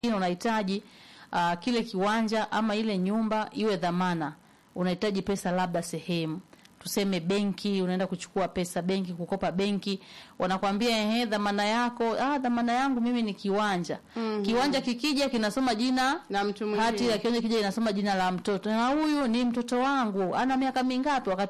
unahitaji kile kiwanja ama ile nyumba iwe dhamana. Unahitaji pesa labda sehemu. Tuseme benki, unaenda kuchukua pesa benki, kukopa benki, wanakuambia dhamana yako, dhamana yangu mimi ni kiwanja. Kiwanja kikija kinasoma jina la mtu mwingine. Hati ya kiwanja kija inasoma jina la mtoto. Na huyu ni mtoto wangu, ana miaka mingapi? Wakati